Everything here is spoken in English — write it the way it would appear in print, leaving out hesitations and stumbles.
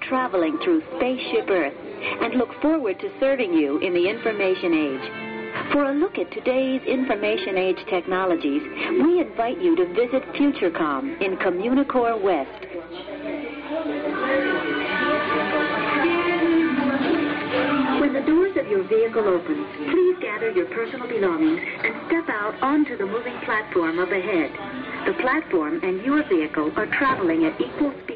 traveling through Spaceship Earth and look forward to serving you in the information age. For a look at today's information age technologies, we invite you to visit Futurecom in Communicore West. When the doors of your vehicle open, please gather your personal belongings and step out onto the moving platform up ahead. The platform and your vehicle are traveling at equal speed.